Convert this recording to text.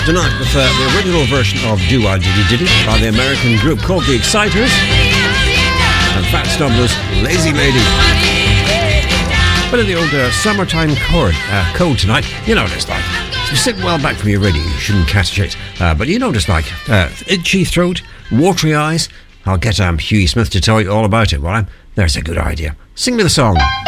tonight with the original version of Do I Diddy Diddy by the American group called The Exciters and Fats Domino's Lazy Lady. Bit of the old summertime cold tonight. You know what it's like. If you sit well back from your radio, you shouldn't catch it. But you know what it's like. Itchy throat, watery eyes. I'll get Hughie Smith to tell you all about it. Well, there's a good idea. Sing me the song.